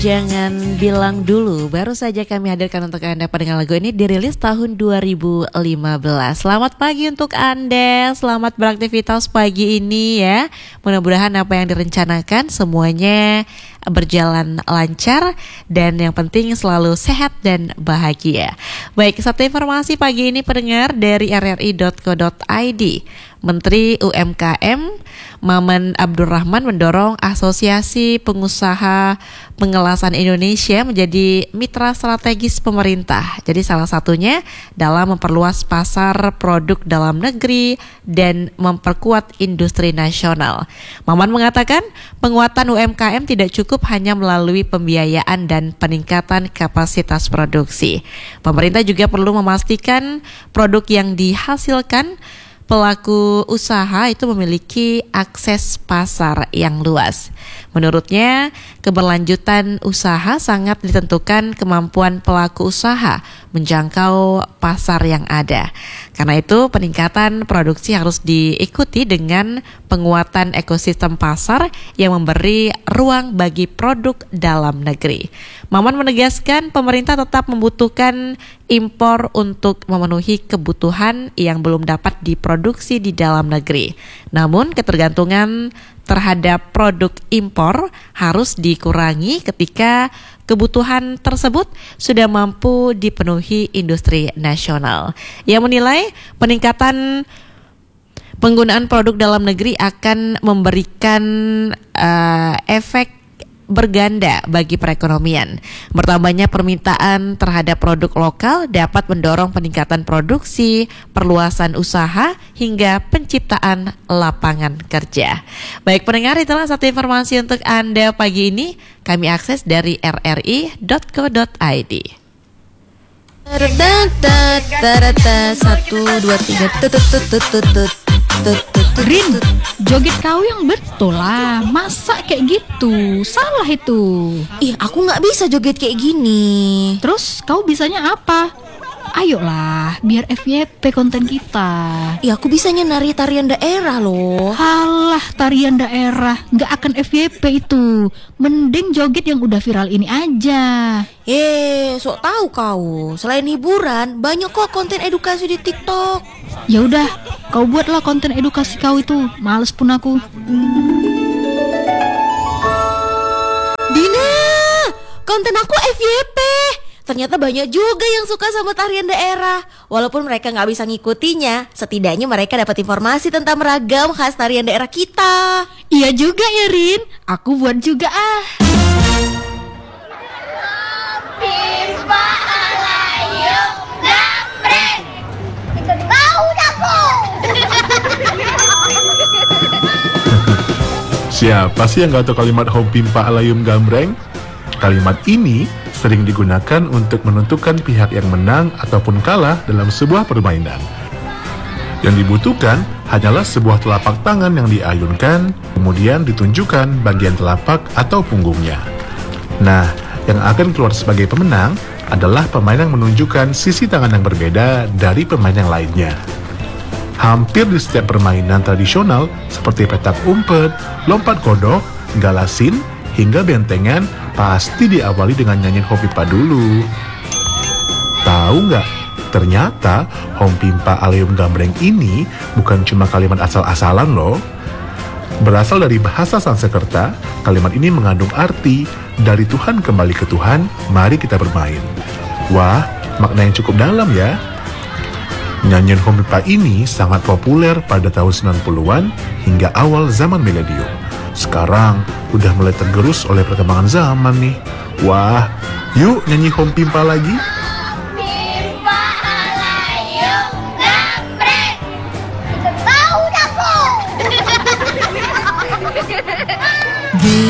Jangan bilang dulu, baru saja kami hadirkan untuk Anda pendengar lagu ini dirilis tahun 2015. Selamat pagi untuk Anda, selamat beraktivitas pagi ini ya. Mudah-mudahan apa yang direncanakan semuanya berjalan lancar dan yang penting selalu sehat dan bahagia. Baik, satu informasi pagi ini pendengar dari rri.co.id. Menteri UMKM Maman Abdurrahman mendorong Asosiasi Pengusaha Pengelasan Indonesia menjadi mitra strategis pemerintah. Jadi salah satunya dalam memperluas pasar produk dalam negeri dan memperkuat industri nasional. Maman mengatakan penguatan UMKM tidak cukup hanya melalui pembiayaan dan peningkatan kapasitas produksi. Pemerintah juga perlu memastikan produk yang dihasilkan pelaku usaha itu memiliki akses pasar yang luas. Menurutnya, keberlanjutan usaha sangat ditentukan kemampuan pelaku usaha menjangkau pasar yang ada. Karena itu, peningkatan produksi harus diikuti dengan penguatan ekosistem pasar yang memberi ruang bagi produk dalam negeri. Maman menegaskan pemerintah tetap membutuhkan impor untuk memenuhi kebutuhan yang belum dapat diproduksi di dalam negeri. Namun ketergantungan terhadap produk impor harus dikurangi ketika kebutuhan tersebut sudah mampu dipenuhi industri nasional. Ia menilai peningkatan penggunaan produk dalam negeri akan memberikan efek berganda bagi perekonomian. Bertambahnya permintaan terhadap produk lokal dapat mendorong peningkatan produksi, perluasan usaha, hingga penciptaan lapangan kerja. Baik pendengar, itulah satu informasi untuk Anda pagi ini. Kami akses dari rri.co.id. 1, 2, 3 Rin, joget kau yang betul lah. Masa kayak gitu? Salah itu. Ih, aku gak bisa joget kayak gini. Terus kau bisanya apa? Ayolah, biar FYP konten kita. Ih, aku bisanya nari tarian daerah loh. Halah, tarian daerah gak akan FYP itu. Mending joget yang udah viral ini aja. Sok tahu kau. Selain hiburan, banyak kok konten edukasi di TikTok. Ya udah, kau buatlah konten edukasi kau itu. Males pun aku. Dina, konten aku FYP. Ternyata banyak juga yang suka sama tarian daerah. Walaupun mereka gak bisa ngikutinya, setidaknya mereka dapat informasi tentang ragam khas tarian daerah kita. Iya juga ya Rin, aku buat juga ah. Siapa sih yang gak tahu kalimat Hobi Pak Alayum Gambreng? Kalimat ini sering digunakan untuk menentukan pihak yang menang ataupun kalah dalam sebuah permainan. Yang dibutuhkan hanyalah sebuah telapak tangan yang diayunkan, kemudian ditunjukkan bagian telapak atau punggungnya. Nah, yang akan keluar sebagai pemenang adalah pemain yang menunjukkan sisi tangan yang berbeda dari pemain yang lainnya. Hampir di setiap permainan tradisional seperti petak umpet, lompat kodok, galasin, hingga bentengan pasti diawali dengan nyanyian Hompimpa dulu. Tahu nggak? Ternyata Hompimpa Alayum Gambreng ini bukan cuma kalimat asal-asalan loh. Berasal dari bahasa Sanskerta, kalimat ini mengandung arti dari Tuhan kembali ke Tuhan, mari kita bermain. Wah, makna yang cukup dalam ya. Nyanyian Hompimpa ini sangat populer pada tahun 90-an hingga awal zaman milenium. Sekarang udah mulai tergerus oleh perkembangan zaman nih. Wah, yuk nyanyi Hompimpa lagi.